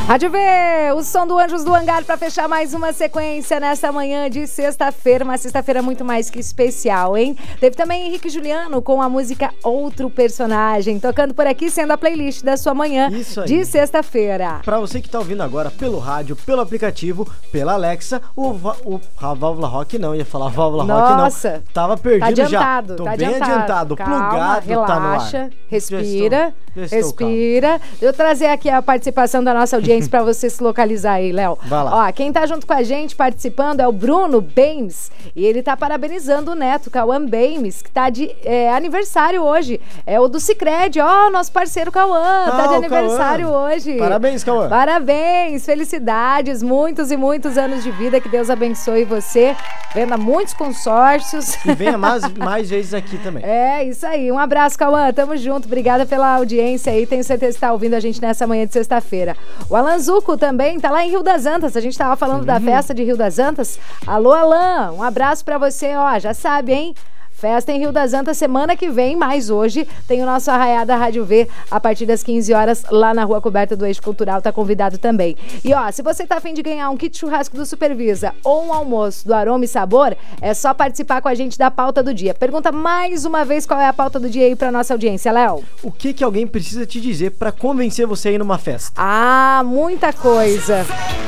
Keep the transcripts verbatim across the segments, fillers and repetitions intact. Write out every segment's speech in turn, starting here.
Rádio V, o som do Anjos do Hangar para fechar mais uma sequência nesta manhã de sexta-feira, uma sexta-feira muito mais que especial, hein? Teve também Henrique Juliano com a música Outro Personagem, tocando por aqui, sendo a playlist da sua manhã de sexta-feira. Para você que tá ouvindo agora pelo rádio, pelo aplicativo, pela Alexa, o, o a Válvula Rock não, ia falar Válvula Rock não. Nossa, tava perdido tá adiantado, já. Tô tá bem adiantado, adiantado, calma, plugado, relaxa, tá no ar. Respira, já estou, já estou respira. Calmo. Deixa eu trazer aqui a participação da nossa audiência para você se localizar aí, Léo. Vai lá. Ó, quem tá junto com a gente participando é o Bruno Bames e ele tá parabenizando o neto, Cauã Bames, que tá de é, aniversário hoje. É o do Sicredi, ó, nosso parceiro Cauã, ah, tá de aniversário Cauã. hoje. Parabéns, Cauã. Parabéns, felicidades, muitos e muitos anos de vida, que Deus abençoe você, venda muitos consórcios. E venha mais, mais vezes aqui também. É, isso aí. Um abraço, Cauã, tamo junto, obrigada pela audiência aí, tenho certeza que tá ouvindo a gente nessa manhã de sexta-feira. O Alan Zucco também tá lá em Rio das Antas, a gente tava falando uhum. da festa de Rio das Antas. Alô, Alan, um abraço pra você, ó, já sabe, hein? Festa em Rio das Antas semana que vem, mas hoje tem o nosso Arraiada Rádio V a partir das quinze horas lá na Rua Coberta do Eixo Cultural, tá convidado também. E ó, se você tá a fim de ganhar um kit churrasco do Supervisa ou um almoço do Aroma e Sabor, é só participar com a gente da pauta do dia. Pergunta mais uma vez qual é a pauta do dia aí pra nossa audiência, Léo. O que que alguém precisa te dizer pra convencer você a ir numa festa? Ah, muita coisa.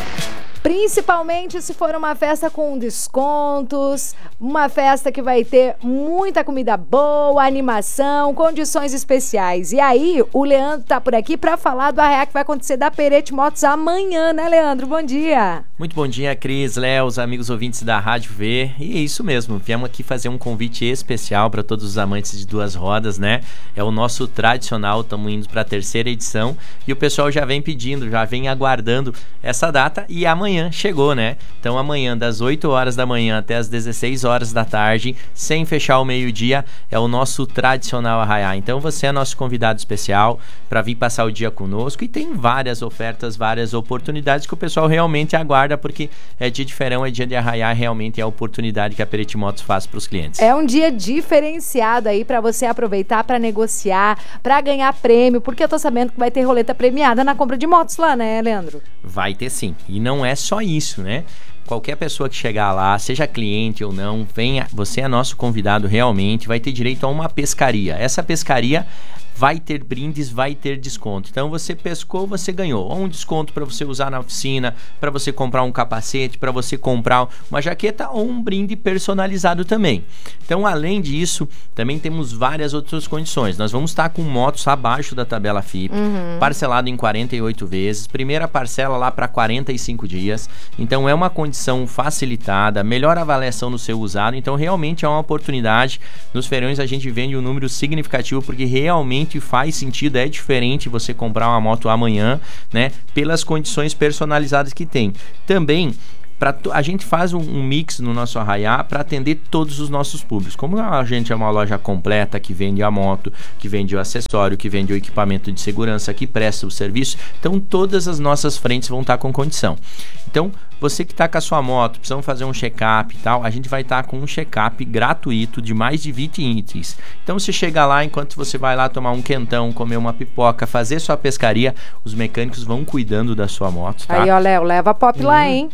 Principalmente se for uma festa com descontos, uma festa que vai ter muita comida boa, animação, condições especiais. E aí, o Leandro tá por aqui para falar do arraiá que vai acontecer da Perete Motos amanhã, né, Leandro? Bom dia! Muito bom dia, Cris, Léo, os amigos ouvintes da Rádio V. E é isso mesmo, viemos aqui fazer um convite especial para todos os amantes de duas rodas, né? É o nosso tradicional, estamos indo para a terceira edição e o pessoal já vem pedindo, já vem aguardando essa data e amanhã chegou, né? Então amanhã das oito horas da manhã até as dezesseis horas da tarde, sem fechar o meio-dia, é o nosso tradicional arraiá. Então você é nosso convidado especial para vir passar o dia conosco e tem várias ofertas, várias oportunidades que o pessoal realmente aguarda, porque é dia de feirão, é dia de arraiá, realmente é a oportunidade que a Perete Motos faz para os clientes. É um dia diferenciado aí para você aproveitar para negociar, para ganhar prêmio, porque eu tô sabendo que vai ter roleta premiada na compra de motos lá, né, Leandro? Vai ter sim, e não é só isso, né? Qualquer pessoa que chegar lá, seja cliente ou não, venha, você é nosso convidado realmente, vai ter direito a uma pescaria. Essa pescaria vai ter brindes, vai ter desconto. Então você pescou, você ganhou. Ou um desconto para você usar na oficina, para você comprar um capacete, para você comprar uma jaqueta ou um brinde personalizado também. Então, além disso, também temos várias outras condições. Nós vamos estar com motos abaixo da tabela F I P, uhum. parcelado em quarenta e oito vezes. Primeira parcela lá para quarenta e cinco dias. Então, é uma condição facilitada, melhor avaliação no seu usado. Então, realmente é uma oportunidade. Nos feirões a gente vende um número significativo porque realmente faz sentido, é diferente você comprar uma moto amanhã, né, pelas condições personalizadas que tem. Também Pra, a gente faz um, um mix no nosso arraiá para atender todos os nossos públicos. Como a gente é uma loja completa que vende a moto, que vende o acessório, que vende o equipamento de segurança, que presta o serviço, então todas as nossas frentes vão estar com condição. Então, você que está com a sua moto, precisamos fazer um check-up e tal, a gente vai estar com um check-up gratuito de mais de vinte itens. Então, você chega lá, enquanto você vai lá tomar um quentão, comer uma pipoca, fazer sua pescaria, os mecânicos vão cuidando da sua moto, tá? Aí, ó, Léo, leva a pop uhum. lá, hein?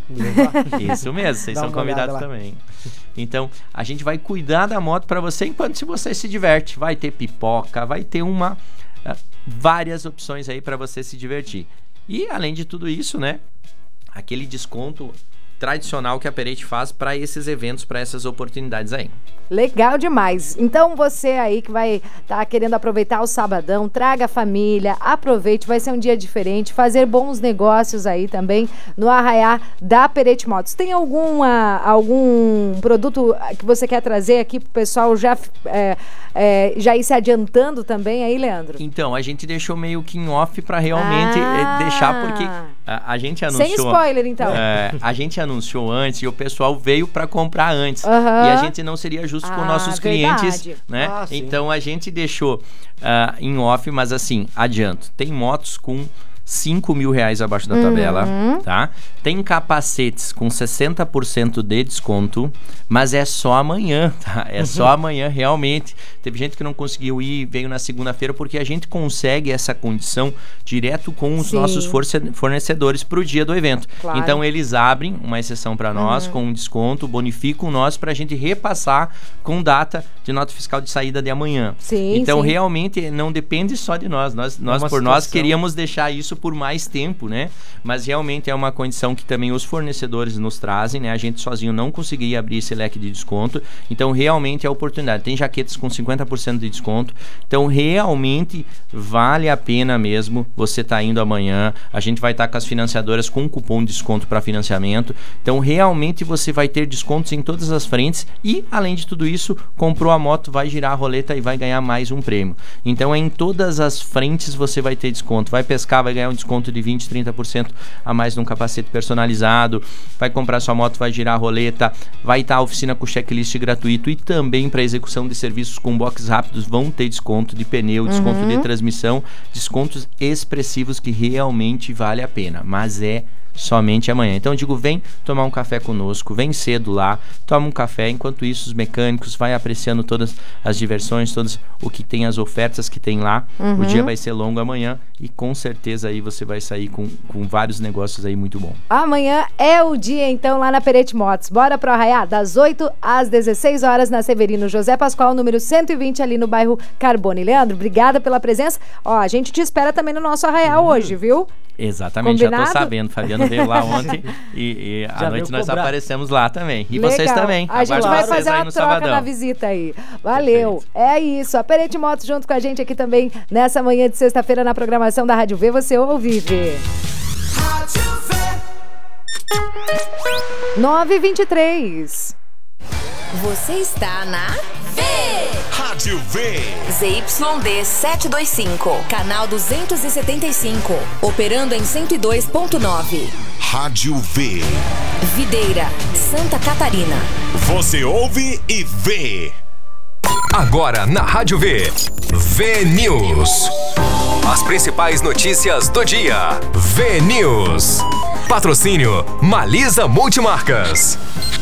Isso mesmo, vocês são convidados também. Então, a gente vai cuidar da moto para você enquanto se você se diverte. Vai ter pipoca, vai ter uma uh, várias opções aí para você se divertir. E, além de tudo isso, né, aquele desconto tradicional que a Perete faz para esses eventos, para essas oportunidades aí. Legal demais. Então você aí que vai estar tá querendo aproveitar o sabadão, traga a família, aproveite, vai ser um dia diferente, fazer bons negócios aí também no arraiá da Perete Motos. Tem alguma, algum produto que você quer trazer aqui pro pessoal já, é, é, já ir se adiantando também aí, Leandro? Então, a gente deixou meio que em off para realmente ah, deixar, porque a, a gente anunciou... Sem spoiler, então. É, a gente anunciou antes e o pessoal veio para comprar antes. Uhum. E a gente não seria justo ah, com nossos clientes, verdade. né? Ah, então a gente deixou uh, em off, mas assim, adianto. Tem motos com cinco mil reais abaixo da Uhum. tabela, tá? Tem capacetes com sessenta por cento de desconto, mas é só amanhã, tá? É só amanhã, realmente. Teve gente que não conseguiu ir, veio na segunda-feira, porque a gente consegue essa condição direto com os Sim. nossos force- fornecedores pro dia do evento. Claro. Então, eles abrem uma exceção para nós, Uhum. com um desconto, bonificam nós pra gente repassar com data de nota fiscal de saída de amanhã. Sim, Então, sim. realmente, não depende só de nós. Nós, nós uma por nós, situação- queríamos deixar isso por mais tempo, né? Mas realmente é uma condição que também os fornecedores nos trazem, né? A gente sozinho não conseguiria abrir esse leque de desconto. Então, realmente é a oportunidade. Tem jaquetas com cinquenta por cento de desconto. Então, realmente vale a pena mesmo você estar indo amanhã. A gente vai estar com as financiadoras com cupom de desconto para financiamento. Então, realmente você vai ter descontos em todas as frentes e, além de tudo isso, comprou a moto, vai girar a roleta e vai ganhar mais um prêmio. Então, em todas as frentes você vai ter desconto. Vai pescar, vai ganhar um desconto de vinte, trinta por cento a mais num capacete personalizado. Vai comprar sua moto, vai girar a roleta. Vai estar a oficina com checklist gratuito e também para execução de serviços com box rápidos vão ter desconto de pneu, desconto de transmissão, descontos expressivos que realmente vale a pena. Mas é somente amanhã. Então eu digo, vem tomar um café conosco, vem cedo lá, toma um café, enquanto isso os mecânicos vai apreciando todas as diversões, todas o que tem, as ofertas que tem lá. Uhum. O dia vai ser longo amanhã e com certeza aí você vai sair com, com vários negócios aí muito bom. Amanhã é o dia, então, lá na Perete Motos. Bora pro Arraiá, das oito às dezesseis horas, na Severino José Pascoal, número cento e vinte, ali no bairro Carbone. Leandro, obrigada pela presença. Ó, a gente te espera também no nosso Arraiá hoje, viu? Exatamente, já Combinado? tô sabendo. Fabiano veio lá ontem e, e à Já noite veio nós cobrar. aparecemos lá também. E Legal. vocês também. A gente Aguardo vai vocês fazer aí uma no troca sabadão. na visita aí. Valeu. Perfeito. É isso. A Perete Motos junto com a gente aqui também nessa manhã de sexta-feira na programação da Rádio V. Você ouve, Vê. nove e vinte e três. Você está na Rádio V. Z Y D setecentos e vinte e cinco, canal duzentos e setenta e cinco, operando em cento e dois ponto nove. Rádio V. Videira, Santa Catarina. Você ouve e vê. Agora na Rádio V. V News. As principais notícias do dia. V News. Patrocínio Malisa Multimarcas.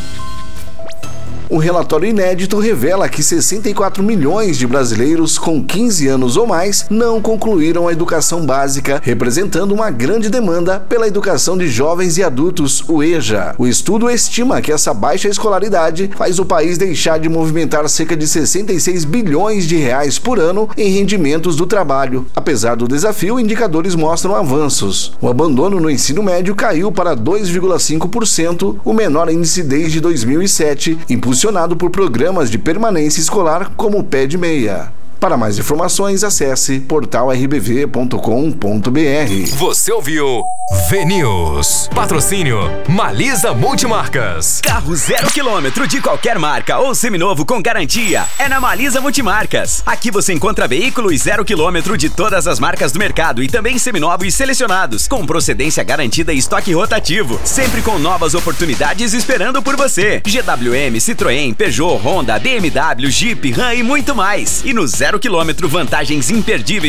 Um relatório inédito revela que sessenta e quatro milhões de brasileiros com quinze anos ou mais não concluíram a educação básica, representando uma grande demanda pela educação de jovens e adultos, o EJA. O estudo estima que essa baixa escolaridade faz o país deixar de movimentar cerca de sessenta e seis bilhões de reais por ano em rendimentos do trabalho. Apesar do desafio, indicadores mostram avanços. O abandono no ensino médio caiu para dois vírgula cinco por cento, o menor índice desde dois mil e sete, impulsionado por programas de permanência escolar como o Pé de Meia. Para mais informações, acesse portal r b v ponto com ponto b r. Você ouviu V News. Patrocínio Malisa Multimarcas. Carro zero quilômetro de qualquer marca ou seminovo com garantia é na Malisa Multimarcas. Aqui você encontra veículos zero quilômetro de todas as marcas do mercado e também seminovos selecionados, com procedência garantida e estoque rotativo, sempre com novas oportunidades esperando por você. G W M, Citroën, Peugeot, Honda, B M W, Jeep, Ram e muito mais. E no zero quilômetro, vantagens imperdíveis